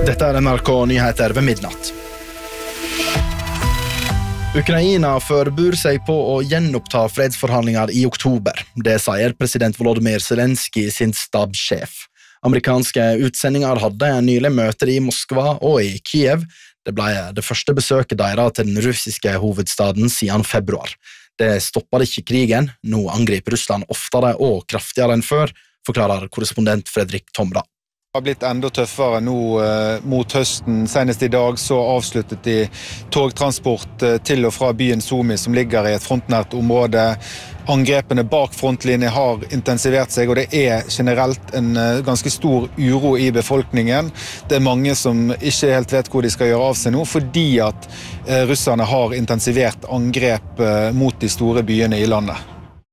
Dette NRK Nyheter ved midnatt. Ukraina forbereder seg på å gjenoppta fredsforhandlinger i oktober. Det sier president Volodymyr Zelensky sin stabssjef. Amerikanske utsendinger hadde nylig møter i Moskva og i Kiev. Det ble det første besøket deres til den russiske hovedstaden siden februar. Det stoppet ikke krigen. Nå angriper Russland oftere og kraftigere enn før, forklarer korrespondent Fredrik Tomra. Det har blitt enda tøffere nå mot høsten. Senest i dag så avsluttet de togtransport til og fra byen Sumy, som ligger i et frontnært område. Angrepene bak frontlinjen har intensivert seg, og det er generelt en ganske stor uro i befolkningen. Det er mange som ikke helt vet hvor de skal gjøre av seg nå, fordi at russerne har intensivert angrep mot de store byene i landet.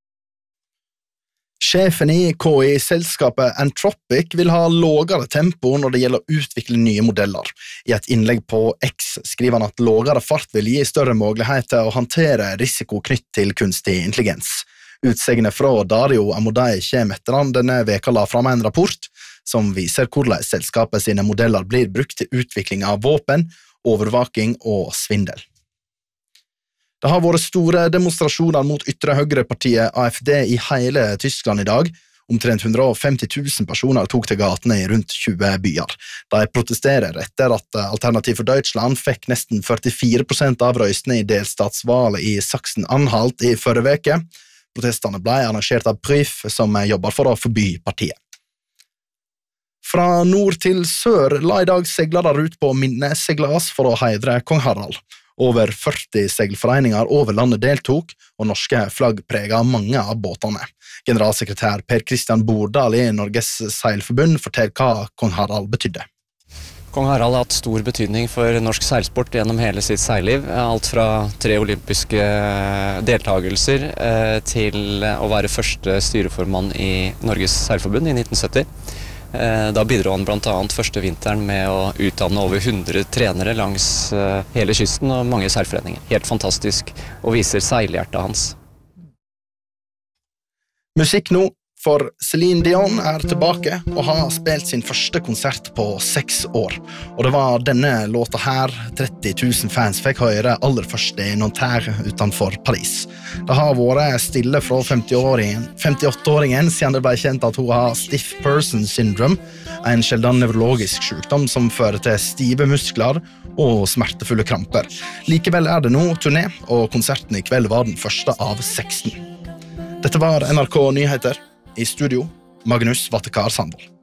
Sjefen i KI-selskapet Anthropic vil ha lavere tempo når det gjelder å utvikle nye modeller. I et innlegg på X skriver han at lavere fart vil gi større mulighet til å håndtere risiko knytt til kunstig intelligens. Utsegnet fra Dario Amodei kommer etter han denne veka la fram en rapport som viser hvordan selskapet sine modeller blir brukt til utvikling av våpen, overvaking og svindel. Det har vært store demonstrasjoner mot ytre høyrepartiet AfD i hele Tyskland i dag. Omtrent 150 000 personer tok til gatene i rundt 20 byer. De protesterer etter at Alternativ for Deutschland fikk nesten 44% av røystene i delstatsvalget i Sachsen-Anhalt i forrige veke. Protestene ble arrangert av Prüf, som jobber for å forby partiet. Fra nord til sør la i dag seglere ut på minneseglas for å heidre kong Harald. Over 40 seilforeninger over landet deltok, og norske flagg preget mange av båtene. Generalsekretær Per Christian Bordal i Norges Seilforbund forteller hva kong Harald betydde. Kong Harald har hatt stor betydning for norsk seilsport gjennom hele sitt seilliv. Alt fra 3 olympiske deltagelser til å være første styreformann i Norges Seilforbund i 1970. Da bidro han blant annet første vinteren med å utdanne over 100 trenere langs hele kysten og mange seilforeninger. Helt fantastisk, og viser seilhjertet hans. Musikk nå, for Celine Dion tilbake og har spilt sin første konsert på 6 år. Og det var denne låta her 30 000 fans fikk høre aller først i Nanterre utenfor Paris. Det har vært stille fra 58-åringen siden det ble kjent at hun har stiff person syndrome, en sjelden nevrologisk sykdom som fører til stive muskler og smertefulle kramper. Likevel det nå turné, og konserten i kveld var den første av 16. Dette var NRK Nyheter. I studio, Magnus Vattekar Sandvold.